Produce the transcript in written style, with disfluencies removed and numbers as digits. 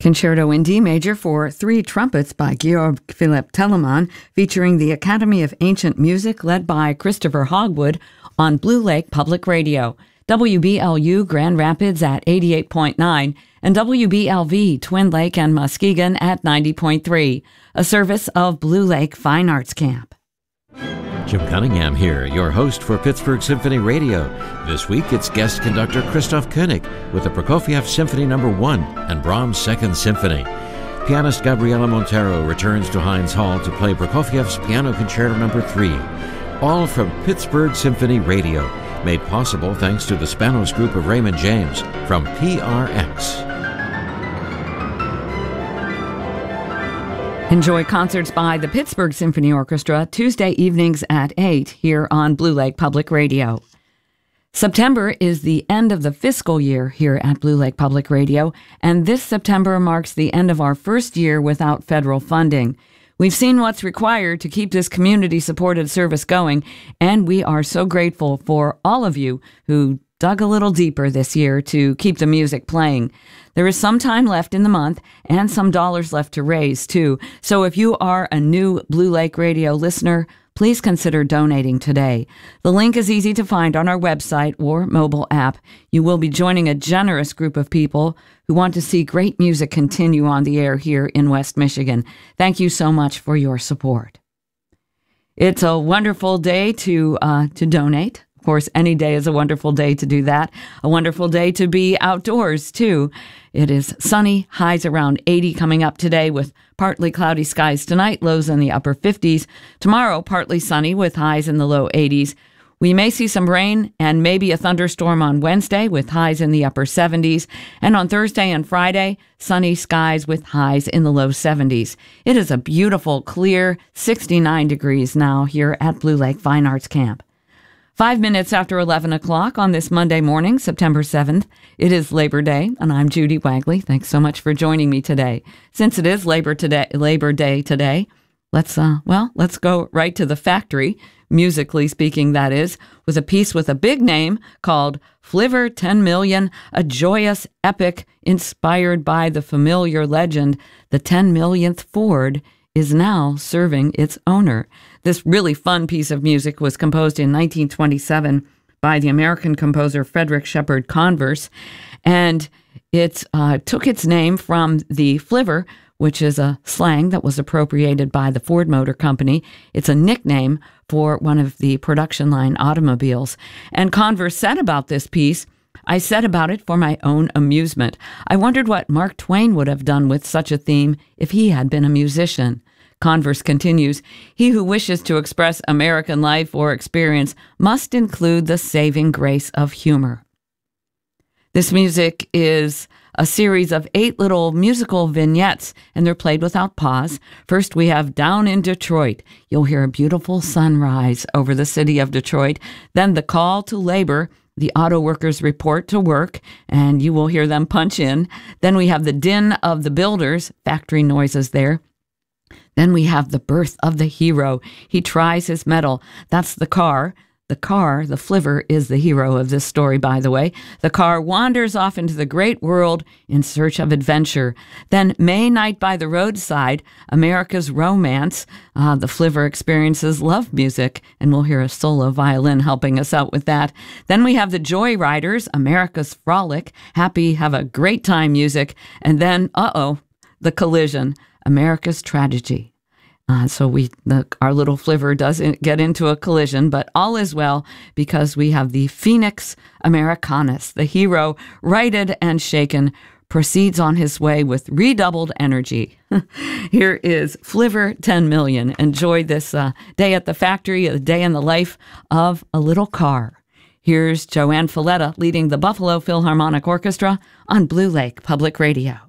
Concerto in D Major for three trumpets by Georg Philipp Telemann, featuring the Academy of Ancient Music led by Christopher Hogwood on Blue Lake Public Radio, WBLU Grand Rapids at 88.9, and WBLV Twin Lake and Muskegon at 90.3, a service of Blue Lake Fine Arts Camp. Jim Cunningham here, your host for Pittsburgh Symphony Radio. This week it's guest conductor Christoph Koenig with the Prokofiev Symphony No. 1 and Brahms' Second Symphony. Pianist Gabriela Montero returns to Heinz Hall to play Prokofiev's Piano Concerto No. 3. All from Pittsburgh Symphony Radio, made possible thanks to the Spanos Group of Raymond James from PRX. Enjoy concerts by the Pittsburgh Symphony Orchestra Tuesday evenings at 8 here on Blue Lake Public Radio. September is the end of the fiscal year here at Blue Lake Public Radio, and this September marks the end of our first year without federal funding. We've seen what's required to keep this community-supported service going, and we are so grateful for all of you who dug a little deeper this year to keep the music playing. There is some time left in the month and some dollars left to raise, too. So if you are a new Blue Lake Radio listener, please consider donating today. The link is easy to find on our website or mobile app. You will be joining a generous group of people who want to see great music continue on the air here in West Michigan. Thank you so much for your support. It's a wonderful day to donate. Of course, any day is a wonderful day to do that. A wonderful day to be outdoors, too. It is sunny, highs around 80 coming up today with partly cloudy skies tonight, lows in the upper 50s. Tomorrow, partly sunny with highs in the low 80s. We may see some rain and maybe a thunderstorm on Wednesday with highs in the upper 70s. And on Thursday and Friday, sunny skies with highs in the low 70s. It is a beautiful, clear 69 degrees now here at Blue Lake Fine Arts Camp. 5 minutes after 11 o'clock on this Monday morning, September 7th, it is Labor Day, and I'm Judy Wagley. Thanks so much for joining me today. Since it is Labor Day today, let's go right to the factory, musically speaking, that is, with a piece with a big name called Flivver 10 Million, a joyous epic inspired by the familiar legend. The 10 millionth Ford is now serving its owner. This really fun piece of music was composed in 1927 by the American composer Frederick Shepard Converse, and it took its name from the flivver, which is a slang that was appropriated by the Ford Motor Company. It's a nickname for one of the production line automobiles. And Converse said about this piece, "I said about it for my own amusement. I wondered what Mark Twain would have done with such a theme if he had been a musician." Converse continues, "He who wishes to express American life or experience must include the saving grace of humor." This music is a series of 8 little musical vignettes, and they're played without pause. First, we have Down in Detroit. You'll hear a beautiful sunrise over the city of Detroit. Then the call to labor, the auto workers report to work, and you will hear them punch in. Then we have the din of the builders, factory noises there. Then we have the birth of the hero. He tries his mettle. That's the car. The flivver, is the hero of this story, by the way. The car wanders off into the great world in search of adventure. Then May Night by the Roadside, America's romance. The flivver experiences love music, and we'll hear a solo violin helping us out with that. Then we have the Joy Riders, America's frolic, happy, have a great time music. And then, the collision, America's tragedy. Our little flivver doesn't get into a collision, but all is well because we have the Phoenix Americanus. The hero, righted and shaken, proceeds on his way with redoubled energy. Here is Flivver 10 Million. Enjoy this day at the factory, a day in the life of a little car. Here's Joanne Falletta leading the Buffalo Philharmonic Orchestra on Blue Lake Public Radio.